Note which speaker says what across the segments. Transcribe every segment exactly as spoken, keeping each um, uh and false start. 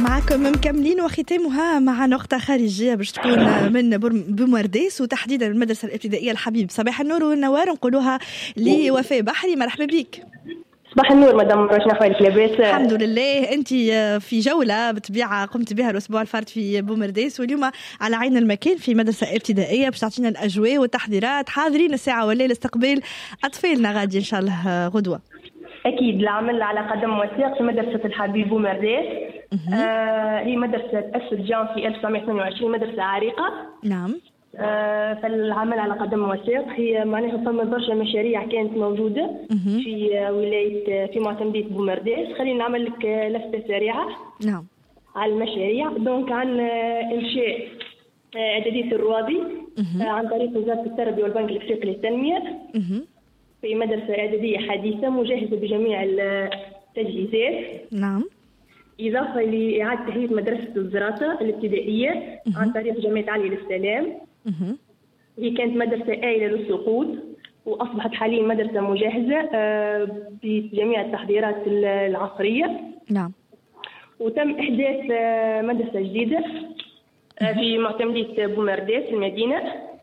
Speaker 1: معكم مكملين وختامها مع نقطة خارجية باش تكون من بومرديس وتحديدا المدرسة الابتدائية الحبيب. صباح النور والنوار نقولوها لوفاء بحري، مرحبا بك.
Speaker 2: صباح النور مدام، شنو احوالك؟ لاباس؟
Speaker 1: الحمد لله. انت في جولة بطبيعة قمت بها الأسبوع الفارط في بومرديس، واليوم على عين المكان في مدرسة ابتدائية باش تعطينا الأجواء والتحضيرات. حاضرين الساعة والليل استقبال أطفالنا غادي إن شاء الله غدوة.
Speaker 2: أكيد العمل على قدم وساق في مدرسة الحبيب بومرديس. آه هي مدرسة تأسست جان في ألف وتسعمائة وثمانية وعشرين، مدرسة عريقة.
Speaker 1: نعم.
Speaker 2: آه فالعمل على قدم وساق هي معناها فما برشا مشاريع كانت موجودة مه. في ولاية في معتمدية بومرديس. خلينا نعمل لك لفتة سريعة
Speaker 1: نعم
Speaker 2: على المشاريع. دونك عن إنشاء إعدادية الروادي آه عن طريق وزارة التربية والبنك الأفريقي للتنمية مه. في مدرسة إعدادية حديثة مجهزة بجميع التجهيزات.
Speaker 1: نعم.
Speaker 2: إضافة لإعادة تهيئة مدرسة الزراطة الابتدائية عن طريق جامعة علي للسلام. هي كانت مدرسة آيلة للسقوط وأصبحت حاليا مدرسة مجهزة بجميع التحضيرات العصرية.
Speaker 1: نعم.
Speaker 2: وتم إحداث مدرسة جديدة في معتمدية بومرديس المدينة.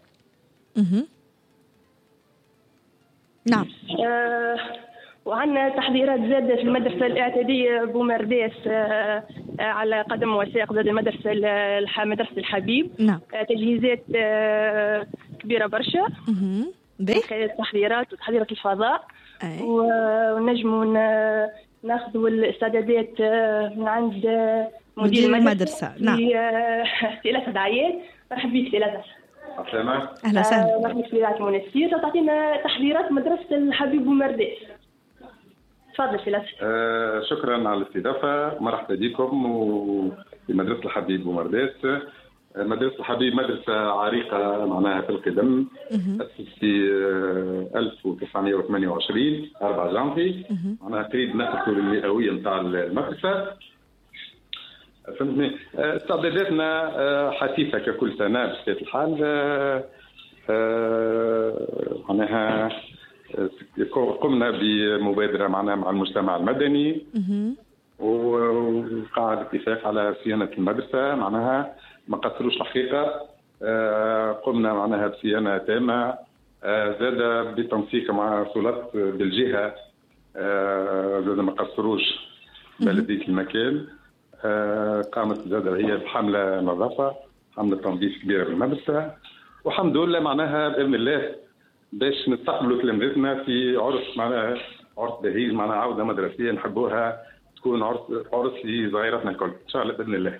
Speaker 1: نعم.
Speaker 2: آه وعندنا تحضيرات زادة في المدرسة الاعتدادية بومرديس آه على قدم وساق. زاد المدرسة مدرسة الحبيب.
Speaker 1: نعم.
Speaker 2: آه تجهيزات آه كبيرة برشا من خلال التحضيرات وتحضيرات الفضاء. ونجموا ناخذوا الاستعدادات من عند مدير المدرسة.
Speaker 1: نعم.
Speaker 2: في ثلاث دعايات. مرحبا بك ثلاثة.
Speaker 1: أهلا وسهلا.
Speaker 2: مرحبا بك سيدات المنسية. تعطينا تحضيرات مدرسة الحبيب بومرديس. تفضل سيدات.
Speaker 3: آه شكرا على الاستضافة. مرحبا بكم في مدرسة الحبيب بومرديس. مدرسة الحبيب مدرسة عريقة معناها في القدم، أسست في ألف وتسعمائة وثمانية وعشرين أربعة جانفي، معناها قريب نفس المئوية نتاع المدرسة. فهمتني؟ استعداداتنا حثيثة ككل سنة بطبيعة الحال. معناها قمنا بمبادرة معنا مع المجتمع المدني وقع الاتفاق على صيانة المدرسة. معناها ما قصروش الحقيقة. قمنا معناها بصيانة تامة، زاد بتنسيق مع سلطات بالجهة، زاد ما قصروش بلدية المكان. قامت زاد هي بحملة نظافة، حملة تنظيف كبيرة بالمدرسة، والحمد لله معناها بإذن الله باش نستقبلوا تلامذتنا في عرس معناها عرس بهيج معناها عودة مدرسية نحبوها تكون عرس عرس لصغيراتنا الكل إن شاء الله بإذن الله.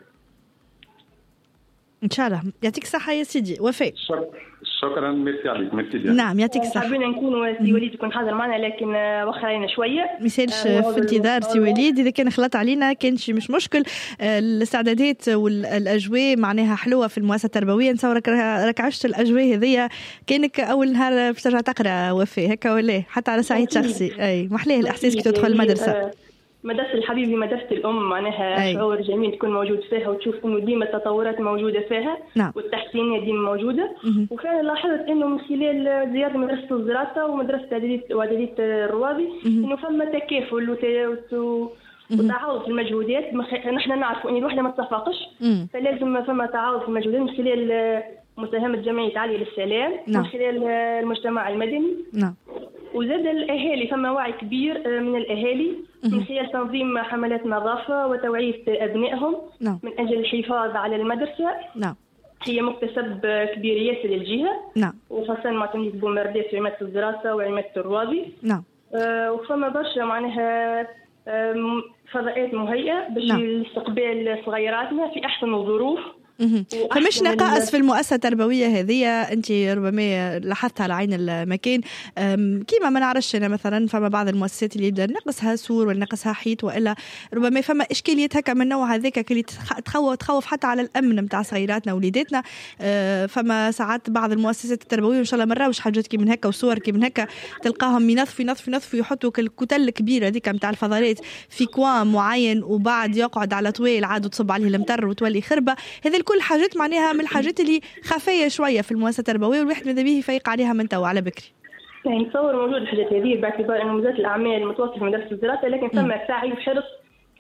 Speaker 1: إن شاء الله. يعطيك الصحة يا سيدي وفاء.
Speaker 3: شكرا شكرا ميرسي عليك. ميرسي.
Speaker 1: نعم يعطيك الصحة.
Speaker 2: حابين نكون سي وليد يكون حاضر معنا لكن وخر علينا شوية.
Speaker 1: ما يسالش في انتظار سي وليد. إذا كان خلط علينا كان شي مش مشكل. الاستعدادات والأجواء معناها حلوة في المؤسسة التربوية. نصورك راك عشت الأجواء هذيا كأنك أول نهار باش ترجع تقرأ وفاء هكا ولا حتى على صعيد شخصي. أي محليه الإحساس كي تدخل المدرسة.
Speaker 2: مدرسة الحبيب هي مدرسة الأم معناها شعور جميل تكون موجود فيها وتشوف إنه ديما التطورات موجودة فيها.
Speaker 1: نعم.
Speaker 2: والتحسينية ديما موجودة. وفعلا لاحظت إنه من خلال زيارة مدرسة الزراطة ومدرسة إعدادية الروابي إنه فما تكافل وتعاوض في المجهودات. نحن نعرف إن الوحدة ما تتفاقش، فلازم فما تعاوض في المجهودات من خلال مساهمة جمعية علي للسلام.
Speaker 1: نعم.
Speaker 2: من خلال المجتمع المدني.
Speaker 1: نعم.
Speaker 2: وزاد الأهالي فما وعي كبير من الأهالي من خلال تنظيم حملات نظافة وتوعية أبنائهم.
Speaker 1: نعم.
Speaker 2: من أجل الحفاظ على المدرسة.
Speaker 1: نعم.
Speaker 2: هي مكتسب كبير ياسر للجهة.
Speaker 1: نعم.
Speaker 2: وخاصة معتمدية بومرديس وعمادة الزراطة وعمادة الروابي.
Speaker 1: نعم.
Speaker 2: آه وفما برشا معناها فضاءات مهيئة باش نعم. استقبال صغيراتنا في أحسن الظروف.
Speaker 1: فمش نقائص في المؤسسة التربوية هذه. أنت ربما لاحظت على عين المكان كيما ما نعرفش أنا مثلا فما بعض المؤسسات اللي يبدأ نقصها سور ولا نقصها حيط وإلا ربما فما إشكاليات هكا من نوع هذاك اللي تخوف تخوف حتى على الأمن متاع صغيراتنا ووليداتنا. فما ساعات بعض المؤسسات التربوية إن شاء الله مرة وش حاجات كي من هكا وصور كي من هكا تلقاهم ينظف ينظف ينظف ويحطوا الكتل الكبيرة ذيك متاع الفضلات في كوام معين وبعد يقعد على طويل عاد وتصب عليه المطر وتولي خربة. هذا كل حاجات معناها من الحاجات اللي خفية شوية في المؤسسة التربوية والواحد ماذا به يفيق عليها من توا على بكري.
Speaker 2: يعني نتصور موجود الحاجات هذه باعتبار انه وزارة الاعمال متوصفة في مدرسة الزراعة، لكن ثم سعي وحرص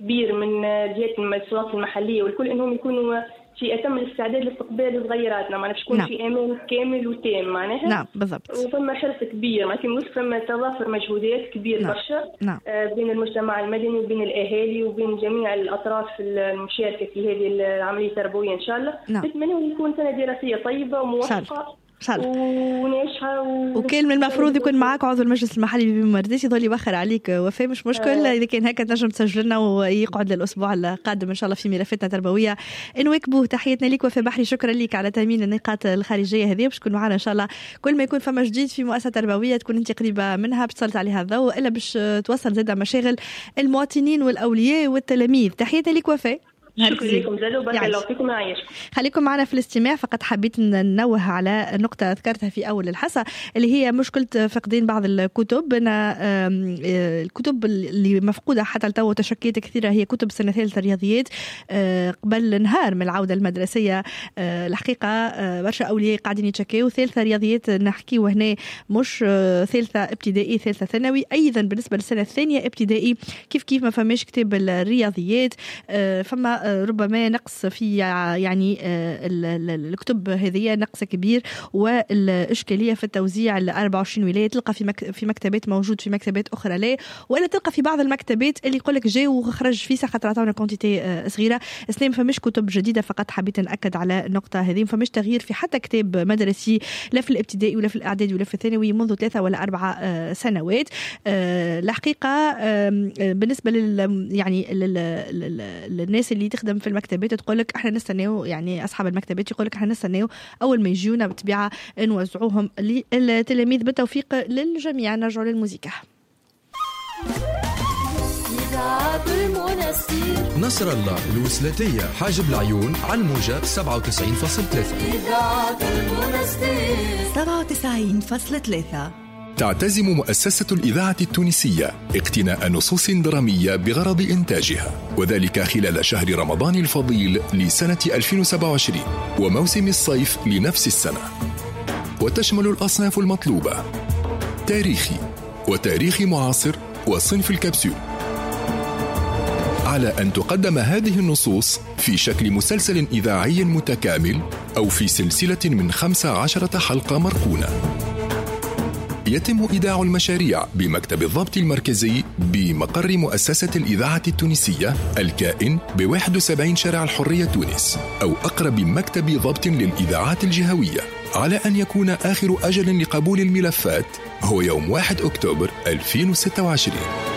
Speaker 2: كبير من جهات المسؤولات المحليه والكل انهم يكونوا في اتم الاستعداد لاستقبال صغيراتنا، معناها باش يكون
Speaker 1: نعم.
Speaker 2: في امان كامل وتام معناها.
Speaker 1: نعم بالضبط.
Speaker 2: وفما حرص كبير معناها فما تضافر مجهودات كبير
Speaker 1: نعم.
Speaker 2: برشا
Speaker 1: نعم.
Speaker 2: بين المجتمع المدني وبين الاهالي وبين جميع الاطراف المشاركه في هذه العمليه التربويه ان شاء الله.
Speaker 1: نعم.
Speaker 2: نتمنى ان يكون سنه دراسيه طيبه وموفقه وناجحه و...
Speaker 1: وكان من المفروض يكون معك عضو المجلس المحلي بمرديس يظل يوخر عليك وفاء، مش مشكل. آه. اذا كان هكا تنجم تسجل لنا ويقعد للاسبوع القادم ان شاء الله في ملفاتنا التربويه نواكبوه. تحياتنا لك وفاء بحري، شكرا لك على تامين النقاط الخارجيه هذه، باش تكون معنا ان شاء الله كل ما يكون فما جديد في مؤسسه تربويه تكون انت قريبه منها باش تسلط عليها الضوء، الا باش توصل زاده مشاغل المواطنين والاولياء والتلاميذ. تحياتنا لك وفاء.
Speaker 2: شكرا لكم زاد وبارك الله فيكم ويعيشكم.
Speaker 1: خليكم معنا في الاستماع. فقط حبيت ننوه على نقطة ذكرتها في أول الحصة اللي هي مشكلة فقدان بعض الكتب. أنا الكتب اللي مفقودة حتى التو وتشكيت كثيرة هي كتب سنة ثالثة الرياضيات قبل نهار من العودة المدرسية. الحقيقة برشا أولياء قاعدين يتشكيوا ثالثة رياضيات، نحكي وهنا مش ثالثة ابتدائي ثالثة ثانوي. أيضا بالنسبة للسنة الثانية ابتدائي كيف كيف ما فماش كتاب الرياضيات، فما ربما نقص في يعني الكتب هذه نقص كبير، والإشكالية في التوزيع ال أربعة وعشرين ولاية تلقى في في مكتبات موجود، في مكتبات أخرى لا، ولا تلقى في بعض المكتبات اللي يقول لك جاي وخرج فيسا خاطر عطاونا كونتيتي صغيرة. اسلام فماش كتب جديدة، فقط حبيت نأكد على النقطة هذه. فماش تغيير في حتى كتاب مدرسي لا في الابتدائي ولا في الإعدادي ولا في الثانوي منذ ثلاثة ولا أربعة سنوات. الحقيقة بالنسبة لل يعني للناس اللي تخدم في المكتبات تقول لك احنا نستناو، يعني اصحاب المكتبات يقول لك احنا نستناو اول ما يجيونا بالطبيعه نوزعوهم للتلاميذ بالتوفيق للجميع. نرجع للموسيقى.
Speaker 4: نصر الله الوسلاتية حاجب العيون على الموجة سبعة وتسعين فاصلة ثلاثة.
Speaker 5: سبعة وتسعين فاصلة ثلاثة.
Speaker 6: تعتزم مؤسسة الإذاعة التونسية اقتناء نصوص درامية بغرض إنتاجها، وذلك خلال شهر رمضان الفضيل لسنة ألفين وسبعة وعشرين وموسم الصيف لنفس السنة، وتشمل الأصناف المطلوبة: تاريخي وتاريخ معاصر وصنف الكبسول. على أن تقدم هذه النصوص في شكل مسلسل إذاعي متكامل أو في سلسلة من خمس عشرة حلقة مركونة. يتم إيداع المشاريع بمكتب الضبط المركزي بمقر مؤسسة الإذاعة التونسية الكائن بواحد وسبعين شارع الحرية تونس، أو أقرب مكتب ضبط للإذاعات الجهوية، على أن يكون آخر أجل لقبول الملفات هو يوم واحد أكتوبر ألفين وستة وعشرين.